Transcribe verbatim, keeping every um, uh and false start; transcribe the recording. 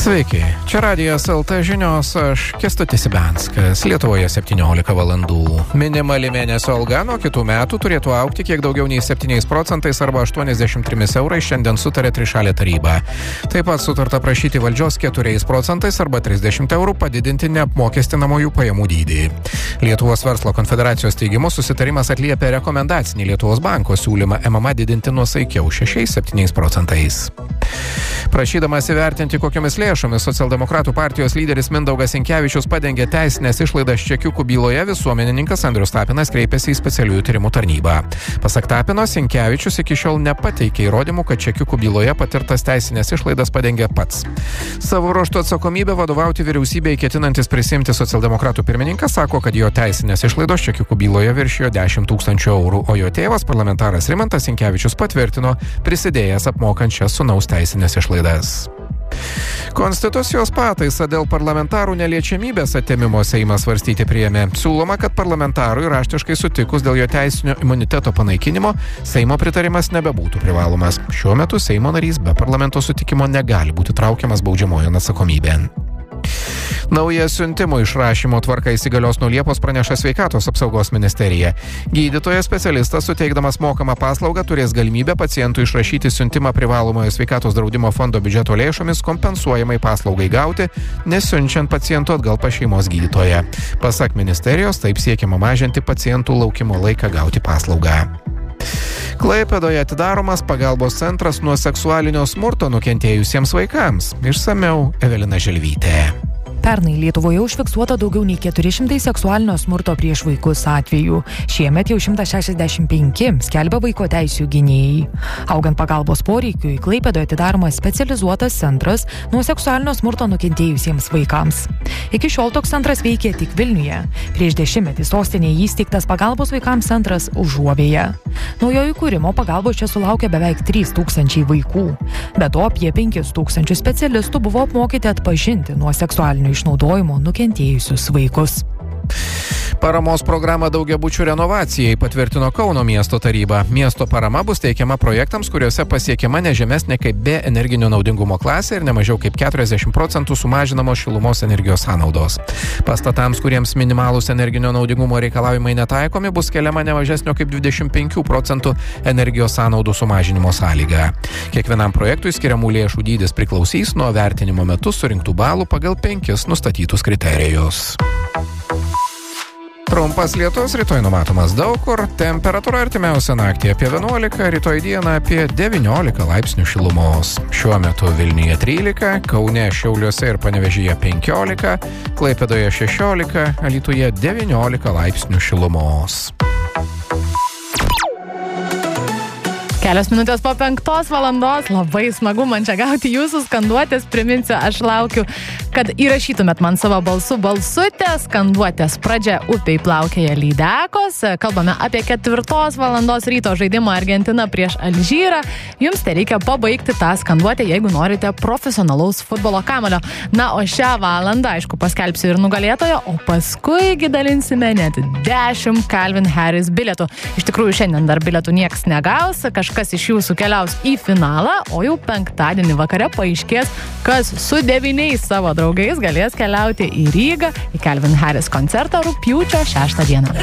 Sveiki, čia Radijas L T žinios, aš Kęstutis Ibianskas. Lietuvoje septyniolika valandų. Minimali mėnesio alga nuo kitų metų turėtų augti kiek daugiau nei septyniais procentais arba aštuoniasdešimt trimis eurais, šiandien sutarė trišalė taryba. Taip pat sutarta prašyti valdžios keturiais procentais arba trisdešimt eurų padidinti neapmokestinamųjų pajamų dydį. Lietuvos verslo konfederacijos teigimu susitarimas atliepia rekomendacinį Lietuvos banko siūlymą M M A didinti nuosaikiau šešiais septyniais procentais. Prašydamas įvertinti, kokiomis lėšomis socialdemokratų partijos lyderis Mindaugas Sinkevičius padengė teisinės išlaidas čekiukų byloje, visuomenininkas Andrius Tapinas kreipėsi į specialiųjų tyrimų tarnybą. Pasak Tapino, Sinkevičius iki šiol nepateikė įrodymų, kad čekiukų byloje patirtas teisinės išlaidas padengė pats. Savo ruožtu atsakomybę vadovauti vyriausybei ketinantis prisimti socialdemokratų pirmininkas sako, kad jo teisinės išlaidos čekiukų byloje viršijo dešimt tūkstančių eurų, o jo tėvas, parlamentaras Rimantas Sinkevičius, patvirtino prisidėjęs apmokant šias sūnaus teisinės išlaidas. Konstitucijos pataisą dėl parlamentarų neliečiamybės atėmimo Seimas svarstyti priėmė. Siūloma, kad parlamentarui raštiškai sutikus dėl jo teisinio imuniteto panaikinimo, Seimo pritarimas nebebūtų privalomas. Šiuo metu Seimo narys be parlamento sutikimo negali būti traukiamas baudžiamojon atsakomybėn. Nauja siuntimo išrašymo tvarka įsigalios nuo Liepos, praneša Sveikatos apsaugos ministerija. Gydytojas specialistas, suteikdamas mokamą paslaugą, turės galimybę pacientų išrašyti siuntimą privalomojo sveikatos draudimo fondo biudžeto lėšomis kompensuojamai paslaugai gauti, nesiunčiant pacientų atgal pas šeimos gydytoją. Pasak ministerijos, taip siekiama mažinti pacientų laukimo laiką gauti paslaugą. Klaipėdoje atidaromas pagalbos centras nuo seksualinio smurto nukentėjusiems vaikams. Išsamiau Evelina Želvytė. Pernai Lietuvoje užfiksuota daugiau nei keturi šimtai seksualinio smurto prieš vaikus atvejų. Šiemet jau šimtas šešiasdešimt penki, skelbia vaiko teisių gynėjai. Augant pagalbos poreikiui, Klaipėdoje atidaromas specializuotas centras nuo seksualinio smurto nukentėjusiems vaikams. Iki šiol toks centras veikė tik Vilniuje. Prieš dešimtmetį sostinėje įsteigtas pagalbos vaikams centras Užuovėje. Nuo jo įkūrimo pagalbos čia sulaukė beveik trys tūkstančiai vaikų. Be to, apie penkis tūkstančius specialistų buvo apmokyti atpažinti nuo seksualinio išnaudojimo nukentėjusius vaikus. Paramos programą daugiabučių renovacijai patvirtino Kauno miesto taryba. Miesto parama bus teikiama projektams, kuriuose pasiekiama ne žemesnė kaip B energinio naudingumo klasė ir ne mažiau kaip keturiasdešimt procentų sumažinamos šilumos energijos sąnaudos. Pastatams, kuriems minimalūs energinio naudingumo reikalavimai netaikomi, bus keliama ne mažesnio kaip dvidešimt penkių procentų energijos sąnaudų sumažinimo sąlyga. Kiekvienam projektui skiriamų lėšų dydis priklausys nuo vertinimo metu surinktų balų pagal penkis nustatytus kriterijus. Trumpas lietus, rytoj numatomas daug kur, temperatūra artimiausią naktį apie vienuolika, rytoj dieną apie devyniolika laipsnių šilumos. Šiuo metu Vilniuje trylika, Kaune, Šiauliuose ir Panevėžyje penkiolika, Klaipėdoje šešiolika, Alytuje devyniolika laipsnių šilumos. Kelios minutės po penktos valandos, labai smagu man čia gauti jūsų skanduotės, priminsiu, aš laukiu, kad įrašytumėt man savo balsu balsutę, skanduotės pradžia upiai plaukėja lydekos, kalbame apie ketvirtos valandos ryto žaidimą Argentina prieš Alžyrą, jums tai reikia pabaigti tą skanduotę, jeigu norite profesionalaus futbolo kamuolio. Na, o šią valandą, aišku, paskelbsiu ir nugalėtojo, o paskui dalinsime net dešimt Calvin Harris bilietų. Iš tikrųjų, šiandien dar bilietų nieks negaus, kažkas kas iš jūsų keliaus į finalą, o jau penktadienį vakare paaiškės, kas su devyniais savo draugais galės keliauti į Rygą, į Calvin Harris koncertą rugpjūčio šeštą dieną.